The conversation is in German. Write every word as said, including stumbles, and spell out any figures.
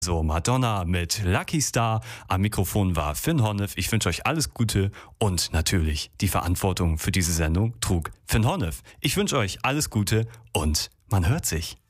So, Madonna mit Lucky Star. Am Mikrofon war Finn Horneff. Ich wünsche euch alles Gute und natürlich die Verantwortung für diese Sendung trug Finn Horneff. Ich wünsche euch alles Gute und man hört sich.